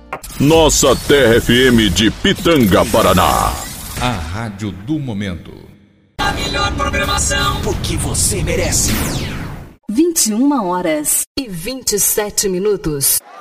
Nossa Terra FM de Pitanga, Paraná. A rádio do momento. A melhor programação, porque você merece. 21h27.